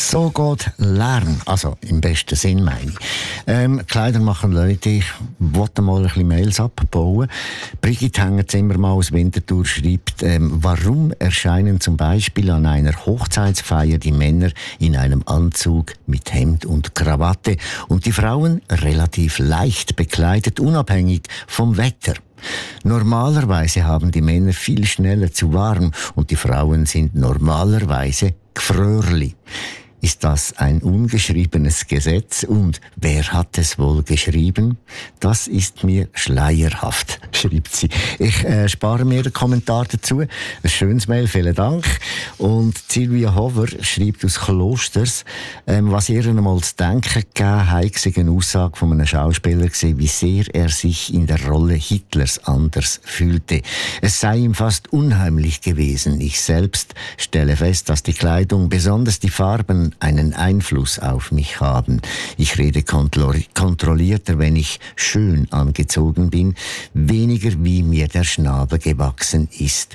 So geht Lärm, also im besten Sinn meine ich. Kleider machen Leute, ich wollte mal ein bisschen Mails abbauen. Brigitte Hängerzimmer mal aus Winterthur schreibt, warum erscheinen zum Beispiel an einer Hochzeitsfeier die Männer in einem Anzug mit Hemd und Krawatte und die Frauen relativ leicht bekleidet, unabhängig vom Wetter. Normalerweise haben die Männer viel schneller zu warm und die Frauen sind normalerweise Gfrörli. Ist das ein ungeschriebenes Gesetz und wer hat es wohl geschrieben? Das ist mir schleierhaft, schreibt sie. Ich spare mir den Kommentar dazu. Ein schönes Mail, vielen Dank. Und Silvia Hover schreibt aus Klosters, was ihr einmal zu denken gegeben hat, sei eine Aussage von einem Schauspieler gewesen, wie sehr er sich in der Rolle Hitlers anders fühlte. Es sei ihm fast unheimlich gewesen. Ich selbst stelle fest, dass die Kleidung, besonders die Farben, einen Einfluss auf mich haben. Ich rede kontrollierter, wenn ich schön angezogen bin, weniger wie mir der Schnabel gewachsen ist.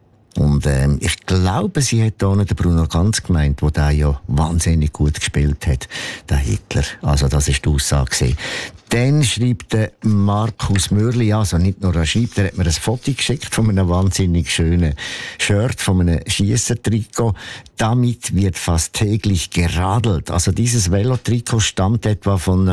Und ich glaube, sie hat da nicht den Bruno Ganz gemeint, der da ja wahnsinnig gut gespielt hat, der Hitler. Also das ist die Aussage gewesen. Dann schreibt der Markus Mörli, also nicht nur er schreibt, er hat mir ein Foto geschickt von einem wahnsinnig schönen Shirt, von einem Schiessertrikot. Damit wird fast täglich geradelt. Also dieses Velotrikot stammt etwa von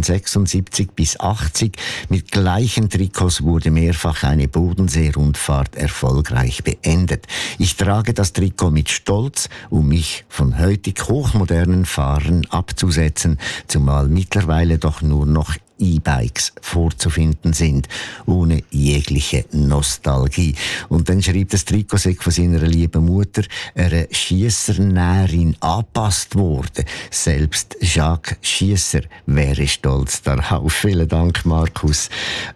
1976 bis 80. Mit gleichen Trikots wurde mehrfach eine Bodensee-Rundfahrt erfolgreich beendet. Ich trage das Trikot mit Stolz, um mich von heutig hochmodernen Fahrern abzusetzen, zumal mittlerweile doch nur noch E-Bikes vorzufinden sind, ohne jegliche Nostalgie. Und dann schreibt das Trikot von seiner lieben Mutter, eine Schiessernäherin angepasst worden. Selbst Jacques Schiesser wäre stolz darauf. Vielen Dank, Markus,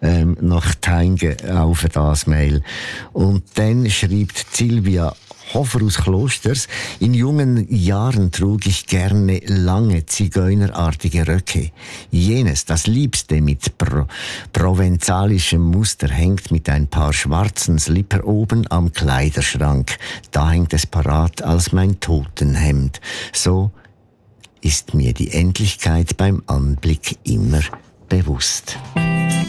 nach Teinge auf das Mail. Und dann schreibt Silvia Hofer aus Klosters, in jungen Jahren trug ich gerne lange zigeunerartige Röcke. Jenes, das Liebste mit provenzalischem Muster, hängt mit ein paar schwarzen Slipper oben am Kleiderschrank. Da hängt es parat als mein Totenhemd. So ist mir die Endlichkeit beim Anblick immer bewusst.